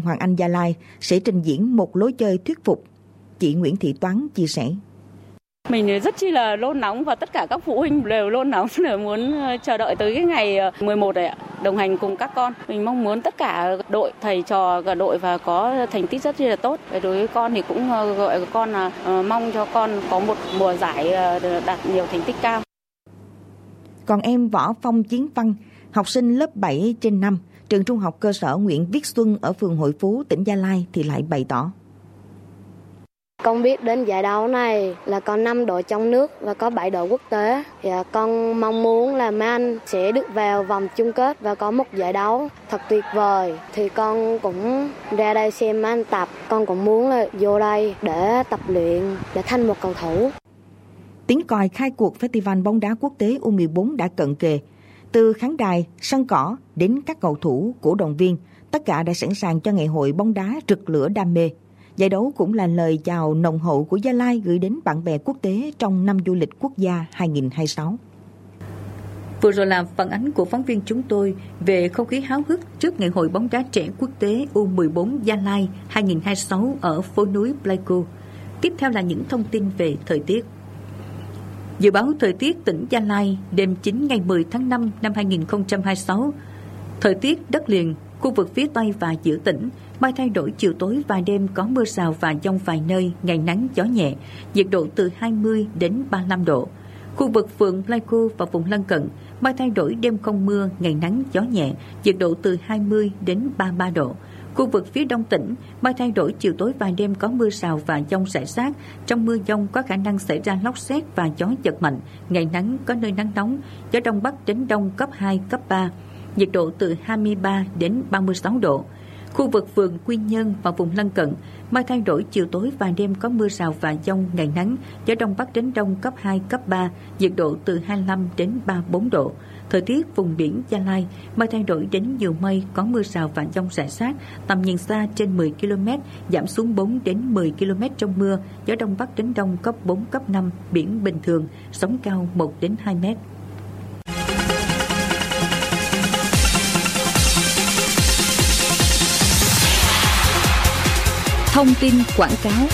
Hoàng Anh Gia Lai sẽ trình diễn một lối chơi thuyết phục. Chị Nguyễn Thị Toán chia sẻ. Mình rất chi là nôn nóng và tất cả các phụ huynh đều nôn nóng để muốn chờ đợi tới cái ngày 11 này ạ, đồng hành cùng các con. Mình mong muốn tất cả đội, thầy trò cả đội và có thành tích rất là tốt. Đối với con thì cũng gọi con là mong cho con có một mùa giải đạt nhiều thành tích cao. Còn em Võ Phong Chiến Văn, học sinh lớp 7/5, trường trung học cơ sở Nguyễn Viết Xuân ở phường Hội Phú, tỉnh Gia Lai thì lại bày tỏ. Con biết đến giải đấu này là có 5 đội trong nước và có 7 đội quốc tế. Con mong muốn là mấy anh sẽ được vào vòng chung kết và có một giải đấu thật tuyệt vời. Thì con cũng ra đây xem mấy anh tập. Con cũng muốn là vô đây để tập luyện, để thành một cầu thủ. Tiếng còi khai cuộc Festival bóng đá quốc tế U14 đã cận kề. Từ khán đài, sân cỏ đến các cầu thủ, cổ động viên, tất cả đã sẵn sàng cho ngày hội bóng đá rực lửa đam mê. Giải đấu cũng là lời chào nồng hậu của Gia Lai gửi đến bạn bè quốc tế trong năm du lịch quốc gia 2026. Vừa rồi là phản ánh của phóng viên chúng tôi về không khí háo hức trước ngày hội bóng đá trẻ quốc tế U14 Gia Lai 2026 ở phố núi Pleiku. Tiếp theo là những thông tin về thời tiết. Dự báo thời tiết tỉnh Gia Lai đêm 9 ngày 10 tháng 5 năm 2026. Thời tiết đất liền, khu vực phía Tây và giữa tỉnh, mây thay đổi chiều tối và đêm có mưa rào và dông vài nơi, ngày nắng gió nhẹ, nhiệt độ từ 20 đến 35 độ. Khu vực phường Pleiku và vùng lân cận, mây thay đổi đêm không mưa, ngày nắng gió nhẹ, nhiệt độ từ 20 đến 33 độ. Khu vực phía đông tỉnh, mây thay đổi chiều tối và đêm có mưa rào và dông rải rác. Trong mưa dông có khả năng xảy ra lốc sét và gió giật mạnh. Ngày nắng có nơi nắng nóng, gió đông bắc đến đông cấp 2, cấp 3. Nhiệt độ từ 23 đến 36 độ. Khu vực phường Quy Nhơn và vùng lân cận, mây thay đổi chiều tối và đêm có mưa rào và dông, ngày nắng, gió đông bắc đến đông cấp 2, cấp 3, nhiệt độ từ 25 đến 34 độ. Thời tiết vùng biển Gia Lai, mây thay đổi đến nhiều mây, có mưa rào và dông rải rác, tầm nhìn xa trên 10 km, giảm xuống 4 đến 10 km trong mưa, gió đông bắc đến đông cấp 4, cấp 5, biển bình thường, sóng cao 1 đến 2 mét. Thông tin quảng cáo.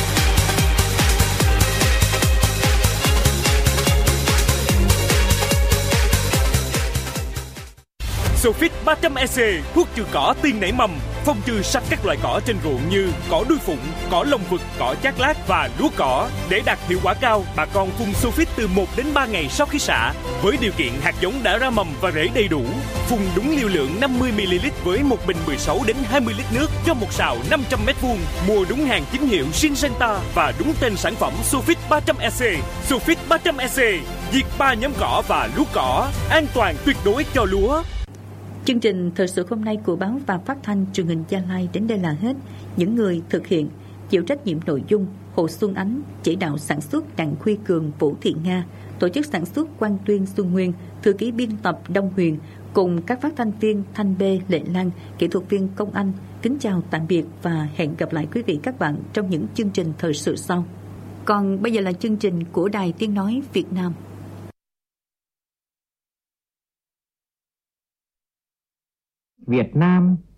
Sofit 300EC, thuốc trừ cỏ tiên nảy mầm, phòng trừ sạch các loại cỏ trên ruộng như cỏ đuôi phụng, cỏ lông vực, cỏ chát lát và lúa cỏ. Để đạt hiệu quả cao, bà con phun Sofit từ 1 đến 3 ngày sau khi xạ, với điều kiện hạt giống đã ra mầm và rễ đầy đủ. Phun đúng liều lượng 50ml với một bình 16 đến 20 lít nước cho một sào 500 m2. Mua đúng hàng chính hiệu Syngenta và đúng tên sản phẩm Sofit 300EC. Sofit 300EC diệt 3 nhóm cỏ và lúa cỏ, an toàn tuyệt đối cho lúa. Chương trình thời sự hôm nay của báo và phát thanh truyền hình Gia Lai đến đây là hết. Những người thực hiện, chịu trách nhiệm nội dung: Hồ Xuân Ánh, chỉ đạo sản xuất Đặng Khuy Cường, Vũ Thị Nga, tổ chức sản xuất Quang Tuyên, Xuân Nguyên, thư ký biên tập Đông Huyền, cùng các phát thanh viên Thanh Bê, Lệ Lan, kỹ thuật viên Công Anh. Kính chào tạm biệt và hẹn gặp lại quý vị các bạn trong những chương trình thời sự sau. Còn bây giờ là chương trình của Đài Tiếng nói Việt Nam. Việt Nam